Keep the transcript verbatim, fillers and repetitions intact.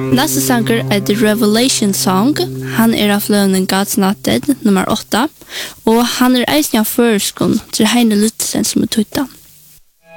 Næste sanger er The Revelation Song. Han er av flønnen God's Not Dead, nummer åtta. Og han er eisen av føreskånd til Heine Lutzen som er tøyta.